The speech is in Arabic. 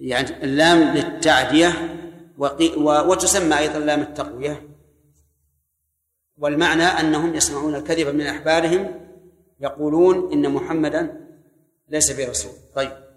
يعني اللام للتعدية، وتسمى أيضا لام التقوية، والمعنى أنهم يسمعون الكذب من أحبارهم يقولون إن محمدا ليس برسول. طيب.